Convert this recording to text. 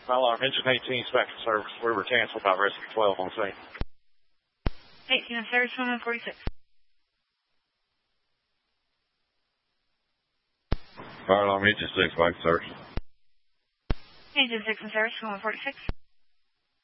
Alarm, Engine 18, Spectrum Service. We were canceled by Rescue 12 on scene. 18 on service, 146. Fire alarm, Engine 6, Spectrum Service. Engine 6 on service, 146.